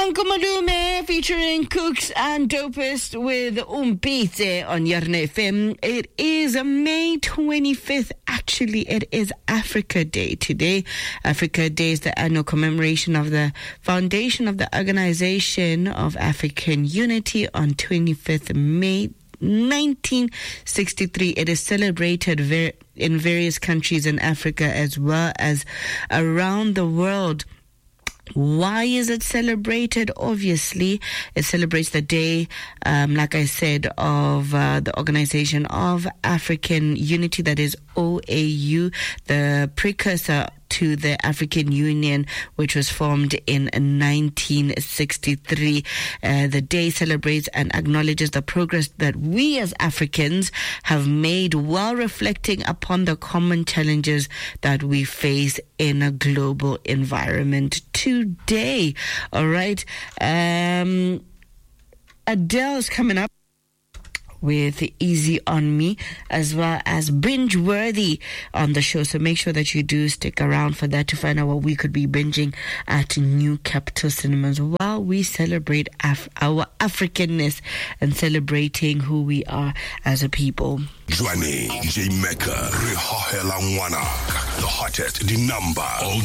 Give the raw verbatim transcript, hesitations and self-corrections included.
Uncle Malume featuring Cooks and Dopest with Umpite on Yarne F M. It is May twenty-fifth. Actually, it is Africa Day today. Africa Day is the annual commemoration of the foundation of the Organization of African Unity on twenty-fifth May nineteen sixty-three. It is celebrated ver- in various countries in Africa as well as around the world. Why is it celebrated? Obviously, it celebrates the day, um, like I said, of uh, the Organization of African Unity, that is O A U, the precursor to the African Union, which was formed in nineteen sixty-three. Uh, the day celebrates and acknowledges the progress that we as Africans have made while reflecting upon the common challenges that we face in a global environment today. All right. Um, Adele's coming up with Easy on Me, as well as Binge Worthy on the show. So make sure that you do stick around for that to find out what we could be binging at New Capital Cinemas while we celebrate Af- our Africanness and celebrating who we are as a people. Johnny J Mecca, the hottest, the number all